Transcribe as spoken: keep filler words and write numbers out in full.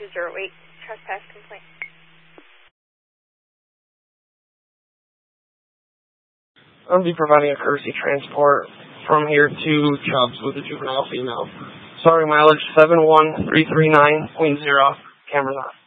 two zero eight, trespass complaint. I'll be providing a courtesy transport from here to Chubbs with a juvenile female. Sorry, mileage seven one three three nine point zero. Cameras on.